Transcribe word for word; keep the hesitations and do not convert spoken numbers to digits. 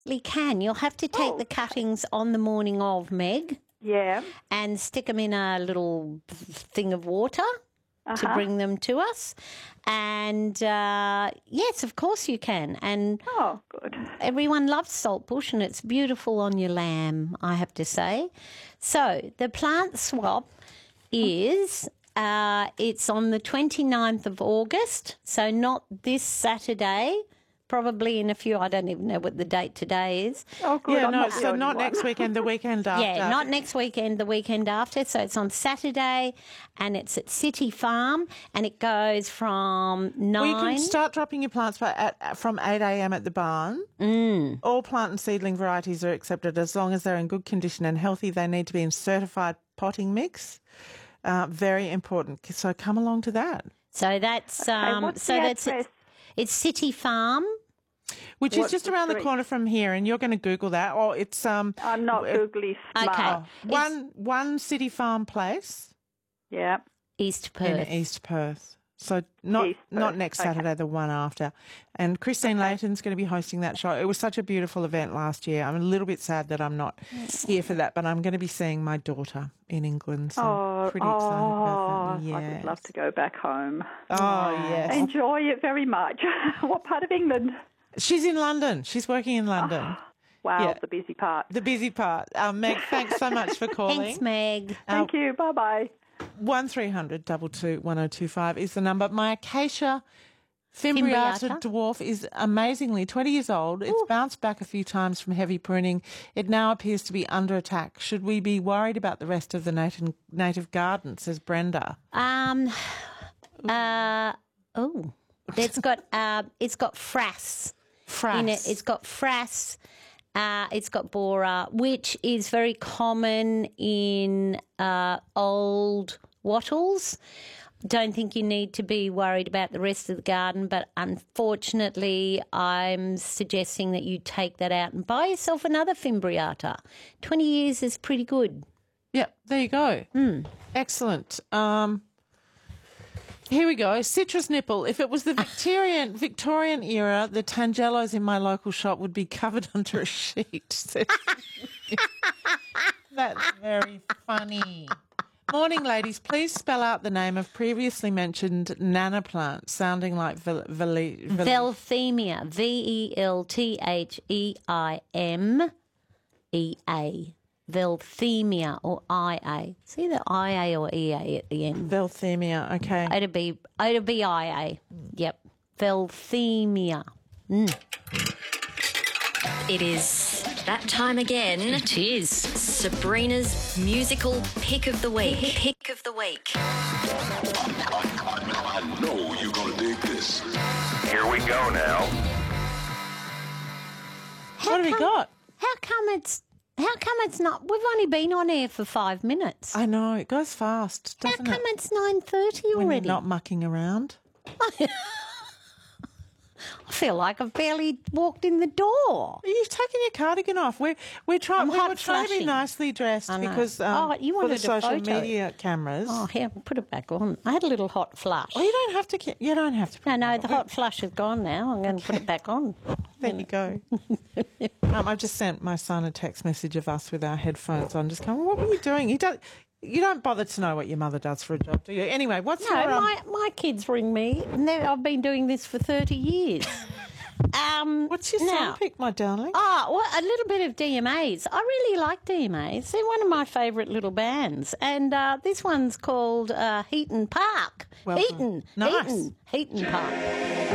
can. You'll have to take Oh. the cuttings on the morning of, Meg, Yeah. and stick them in a little thing of water to Uh-huh. bring them to us. And, uh, yes, of course you can. And Oh, good. everyone loves saltbush, and it's beautiful on your lamb, I have to say. So the plant swap is... Uh, it's on the twenty-ninth of August, so not this Saturday, probably in a few, I don't even know what the date today is. Oh, good. Yeah, I'm no, not the so only not one. next weekend, the weekend after. Yeah, not next weekend, the weekend after. So it's on Saturday, and it's at City Farm, and it goes from nine. Well, you can start dropping your plants by at, from eight a.m. at the barn. Mm. All plant and seedling varieties are accepted as long as they're in good condition and healthy. They need to be in certified potting mix. Uh, very important. So come along to that. So that's Okay, um. what's so the that's address? it's City Farm. Which What's is just the around the street? corner from here, and you're going to Google that. Or it's um I'm not uh, googly smart. Okay. one one City Farm Place Yeah. East Perth. in East Perth. So not East not Perth, next okay. Saturday, the one after. And Christine Layton's going to be hosting that show. It was such a beautiful event last year. I'm a little bit sad that I'm not here for that, but I'm going to be seeing my daughter in England. So Oh, I'm pretty excited about that. oh, I Yes. would love to go back home. Oh, yes. Enjoy it very much. What part of England? She's in London. She's working in London. Wow, Yeah. the busy part. The busy part. Um, Meg, thanks so much for calling. Thanks, Meg. Thank you. Bye-bye. one three hundred two two one oh two five is the number. My acacia fimbriata, Fimbriata. dwarf is amazingly twenty years old. It's bounced back a few times from heavy pruning. It now appears to be under attack. Should we be worried about the rest of the native, native garden, says Brenda? Um. Uh. Oh. It's got uh. It's got frass. Frass. In it. It's got frass, uh, it's got bora, which is very common in uh, old wattles. Don't think you need to be worried about the rest of the garden, but unfortunately I'm suggesting that you take that out and buy yourself another fimbriata. twenty years is pretty good. Yeah, there you go. Excellent. Um, here we go. Citrus nipple. If it was the Victorian Victorian era, the Tangelos in my local shop would be covered under a sheet. That's very funny. Morning, ladies. Please spell out the name of previously mentioned nana plant, sounding like vel- vel- vel- Velthemia, V E L T H E I M E A. Velthemia or I A. It's either I A or E A at the end. Velthemia. Okay. It'd be it'd be I A. Yep. Velthemia. It is that time again. It is. Sabrina's musical pick of the week. Pick of the week. I know you're gonna dig this. Here we go now. What have we got? How come it's how come it's not we've only been on air for five minutes. I know it goes fast, How doesn't come it? it's nine thirty When already? you're not mucking around. I feel like I've barely walked in the door. You've taken your cardigan off. We're we're trying. I'm We hot were trying to be flushing. nicely dressed I know. because um, Oh, you for the wanted a social photo. media cameras. Oh, here, put it back on. I had a little hot flush. Oh, you don't have to. ki- You don't have to. No, put no, it on. the hot flush is gone now. I'm going to put it back on. There you go. um, I've just sent my son a text message of us with our headphones on. Just going, what were you doing? You don't. You don't bother to know what your mother does for a job, do you? Anyway, what's No, your? Um, my, my kids ring me, and they're- I've been doing this for thirty years. Um, what's your now, son pick, my darling? Oh, well, a little bit of D M As. I really like D M As. They're one of my favourite little bands. And uh, this one's called uh, Heaton Park. Well done. Heaton. Nice. Heaton. Heaton Park.